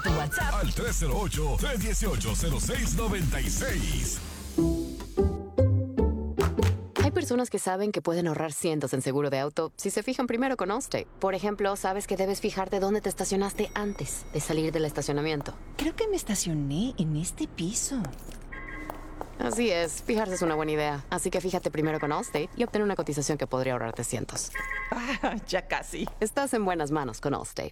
tu WhatsApp al 308-318-0696. Hay personas que saben que pueden ahorrar cientos en seguro de auto si se fijan primero con Allstate. Por ejemplo, sabes que debes fijarte dónde te estacionaste antes de salir del estacionamiento. Creo que me estacioné en este piso. Así es, fijarse es una buena idea. Así que fíjate primero con Allstate y obtén una cotización que podría ahorrarte cientos. Ya casi. Estás en buenas manos con Allstate.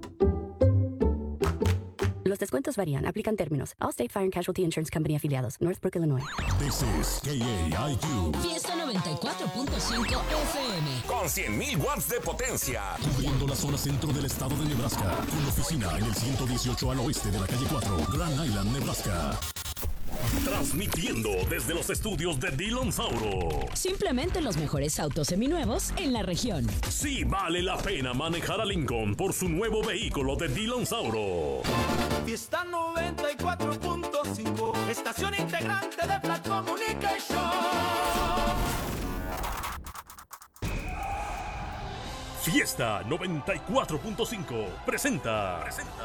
Los descuentos varían. Aplican términos. Allstate Fire and Casualty Insurance Company afiliados. Northbrook, Illinois. This is KAIQ. Fiesta 94.5 FM. Con 100.000 watts de potencia. Cubriendo la zona centro del estado de Nebraska. Con oficina en el 118 al oeste de la calle 4. Grand Island, Nebraska. Transmitiendo desde los estudios de Dillon Sauro. Simplemente los mejores autos seminuevos en la región. Sí vale la pena manejar a Lincoln por su nuevo vehículo de Dillon Sauro. Fiesta 94.5, estación integrante de Flat Communication. Fiesta 94.5 presenta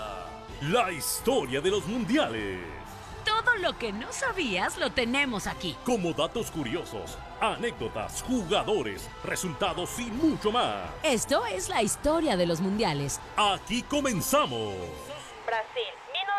la historia de los mundiales. Todo lo que no sabías lo tenemos aquí. Como datos curiosos, anécdotas, jugadores, resultados y mucho más. Esto es la historia de los mundiales. Aquí comenzamos. Brasil,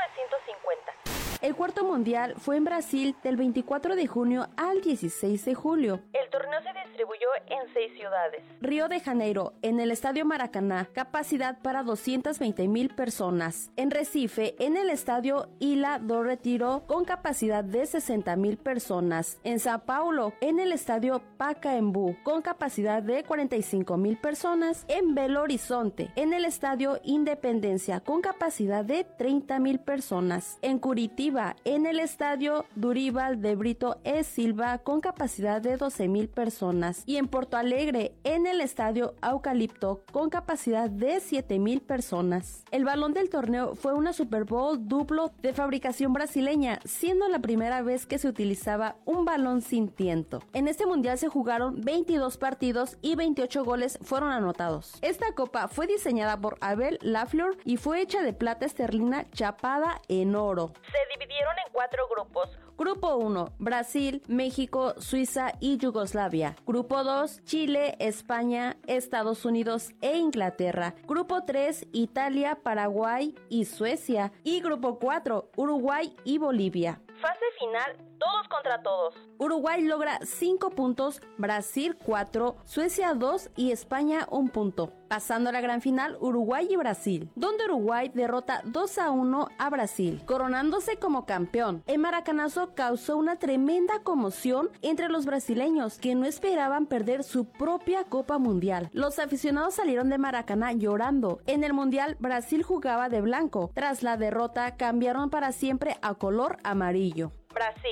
1950. El cuarto mundial fue en Brasil del 24 de junio al 16 de julio. El torneo se distribuyó en 6 ciudades. Río de Janeiro, en el Estadio Maracaná, capacidad para 220,000 personas. En Recife, en el Estadio Ilha do Retiro, con capacidad de 60,000 personas. En Sao Paulo, en el Estadio Pacaembu, con capacidad de 45,000 personas. En Belo Horizonte, en el Estadio Independencia, con capacidad de 30,000 personas. En Curitiba, en el Estadio Dorival de Brito E. Silva, con capacidad de 12,000 personas. Y en Porto Alegre, en el Estadio Eucalipto, con capacidad de 7,000 personas. El balón del torneo fue una Super Bowl duplo de fabricación brasileña, siendo la primera vez que se utilizaba un balón sin tiento. En este mundial se jugaron 22 partidos y 28 goles fueron anotados. Esta copa fue diseñada por Abel Lafleur y fue hecha de plata esterlina chapada en oro. Se dividieron en 4 grupos. Grupo 1, Brasil, México, Suiza y Yugoslavia. Grupo 2, Chile, España, Estados Unidos e Inglaterra. Grupo 3, Italia, Paraguay y Suecia. Y Grupo 4, Uruguay y Bolivia. Fase final, todos contra todos. Uruguay logra 5 puntos, Brasil 4, Suecia 2 y España 1 punto. Pasando a la gran final, Uruguay y Brasil, donde Uruguay derrota 2-1 a Brasil, coronándose como campeón. El maracanazo causó una tremenda conmoción entre los brasileños, que no esperaban perder su propia Copa Mundial. Los aficionados salieron de Maracaná llorando. En el Mundial, Brasil jugaba de blanco. Tras la derrota, cambiaron para siempre a color amarillo. Brasil,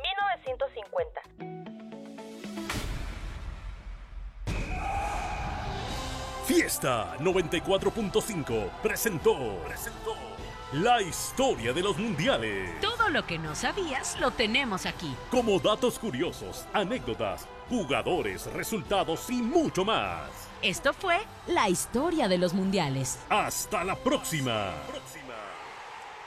1950. Fiesta 94.5 presentó la historia de los mundiales. Todo lo que no sabías lo tenemos aquí. Como datos curiosos, anécdotas, jugadores, resultados y mucho más. Esto fue la historia de los mundiales. Hasta la próxima.